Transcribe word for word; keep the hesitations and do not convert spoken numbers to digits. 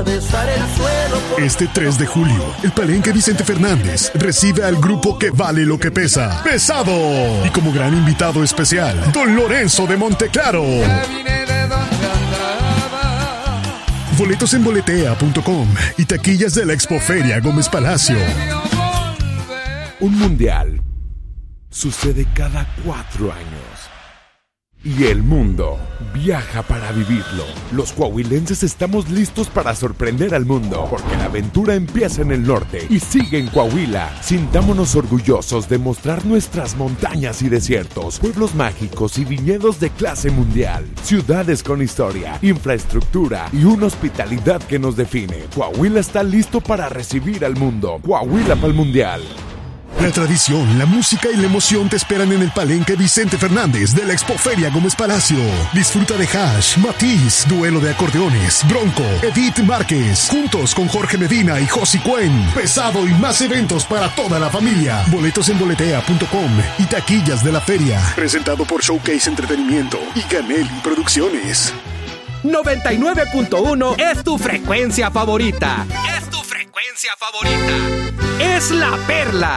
atravesar el suelo. Este tres de julio, el Palenque Vicente Fernández recibe al grupo que vale lo que pesa, Pesado. Y como gran invitado especial, Don Lorenzo de Monteclaro. Boletos en boletea punto com y taquillas de la Expoferia Gómez Palacio. Un mundial sucede cada cuatro años. Y el mundo viaja para vivirlo. Los coahuilenses estamos listos para sorprender al mundo, porque la aventura empieza en el norte y sigue en Coahuila. Sintámonos orgullosos de mostrar nuestras montañas y desiertos, pueblos mágicos y viñedos de clase mundial, ciudades con historia, infraestructura y una hospitalidad que nos define. Coahuila está listo para recibir al mundo. Coahuila para el mundial. La tradición, la música y la emoción te esperan en el Palenque Vicente Fernández de la Expoferia Gómez Palacio. Disfruta de Hash, Matiz, Duelo de Acordeones, Bronco, Edith Márquez, juntos con Jorge Medina y Josi Cuen. Pesado y más eventos para toda la familia. Boletos en boletea punto com y taquillas de la feria. Presentado por Showcase Entretenimiento y Canelli Producciones. noventa y nueve punto uno es tu frecuencia favorita. Es tu frecuencia favorita. Es La Perla.